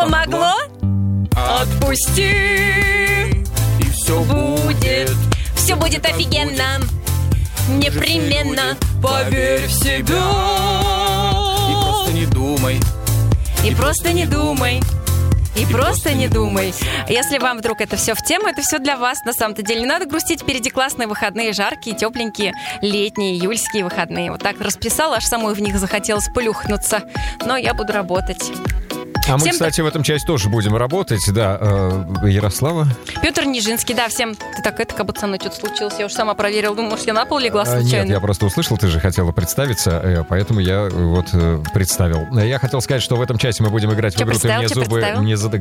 помогло? Отпусти, и все будет. все будет офигенно. Непременно поверь в себя. И просто не думай. И просто не думай. И просто не думай. Если вам вдруг это все в тему, это все для вас. На самом-то деле не надо грустить. Впереди классные выходные, жаркие, тепленькие, летние, июльские выходные. Вот так расписала, аж самой в них захотелось плюхнуться. Но я буду работать. А мы, кстати, в этом части тоже будем работать. Да, Ярослава. Петр Нижинский, да, всем. Ты так, это как будто со мной что-то случилось. Я уже сама проверила. Думаю, может, я на пол легла случайно. Нет, я просто услышал, ты же хотела представиться, поэтому я вот представил. Я хотел сказать, что в этом части мы будем играть в игру «Ты мне зубы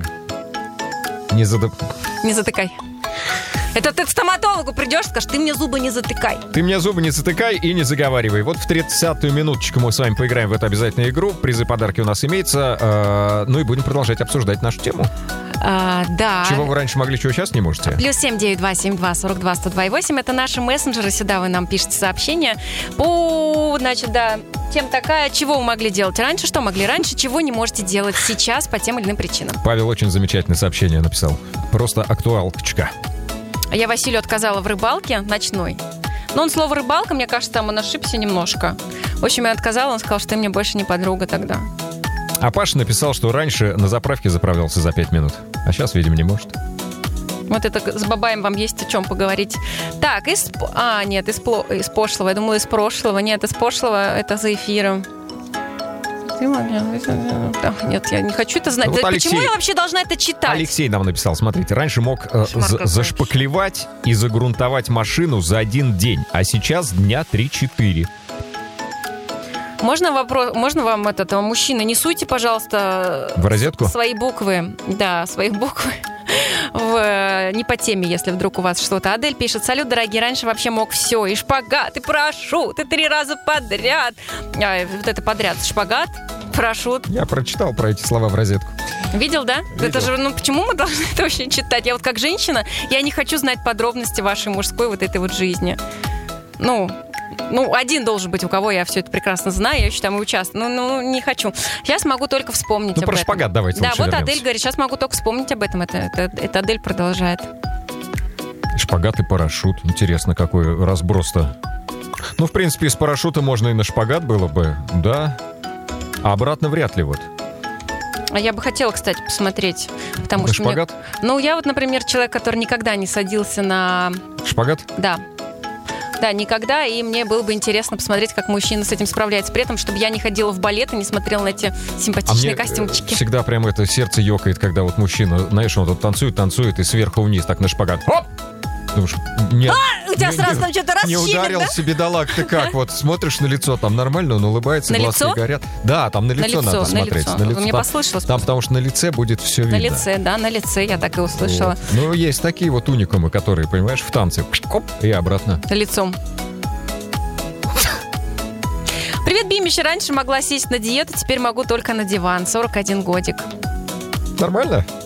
не затыкай. Это ты к стоматологу придешь, скажешь, ты мне зубы не затыкай. Ты мне зубы не затыкай и не заговаривай. Вот в 30-ю минуточку мы с вами поиграем в эту обязательную игру. Призы, подарки у нас имеются. Ну и будем продолжать обсуждать нашу тему. Да. Чего вы раньше могли, чего сейчас не можете? +7 927 42 102 8. Это наши мессенджеры. Сюда вы нам пишете сообщения. Значит, да, тема такая. Чего вы могли делать раньше? Что могли раньше? Чего не можете делать сейчас по тем или иным причинам? Павел очень замечательное сообщение написал. Просто актуалочка. Я Василию отказала в рыбалке ночной. Но он слово «рыбалка», мне кажется, там он ошибся немножко. В общем, я отказала, он сказал, что ты мне больше не подруга тогда. А Паша написал, что раньше на заправке заправлялся за 5 минут. А сейчас, видимо, не может. Вот это с бабаем вам есть о чем поговорить. Так, из пошлого. Я думала, из прошлого. Нет, из пошлого это за эфиром. Нет, я не хочу это знать. Вот почему я вообще должна это читать? Алексей нам написал, смотрите, раньше мог зашпаклевать и загрунтовать машину за 1 день, а сейчас дня 3-4. Можно вопрос? Можно вам мужчина, не суйте, пожалуйста, в розетку свои буквы. Да, свои буквы. Не по теме, если вдруг у вас что-то. Адель пишет: салют, дорогие, раньше вообще мог все. И шпагат, и парашют, и 3 раза подряд. Вот это подряд. Шпагат, парашют. Я прочитал про эти слова в розетку. Видел, да? Видел. Это же, почему мы должны это вообще читать? Я вот как женщина, я не хочу знать подробности вашей мужской вот этой вот жизни. Один должен быть, у кого я все это прекрасно знаю, я еще там и участвую. Не хочу. Сейчас могу только вспомнить об этом. Про шпагат давайте лучше вернемся. Адель говорит, сейчас могу только вспомнить об этом. Это Адель продолжает. Шпагат и парашют. Интересно, какой разброс-то. В принципе, из парашюта можно и на шпагат было бы, да. А обратно вряд ли вот. А я бы хотела, кстати, посмотреть. Потому на что шпагат? Я вот, например, человек, который никогда не садился на... Шпагат? Да. Да, никогда, и мне было бы интересно посмотреть, как мужчина с этим справляется. При этом, чтобы я не ходила в балет и не смотрела на эти симпатичные костюмчики. Всегда прямо это сердце ёкает, когда вот мужчина, знаешь, он тут танцует и сверху вниз так на шпагат. Хоп! Думаешь, нет. У тебя сразу там что-то расщелин, не ударился, бедолаг, ты как? Вот смотришь на лицо, там нормально, он улыбается, глазки горят. Да, там на лицо надо смотреть. На лицо. Мне послышалось. Там, потому что на лице будет все видно. На лице, да, на лице, я так и услышала. Вот. Есть такие вот уникумы, которые, понимаешь, в танце, и обратно. Лицом. Привет, Бимиш. Раньше могла сесть на диету, теперь могу только на диван. 41 годик. Нормально?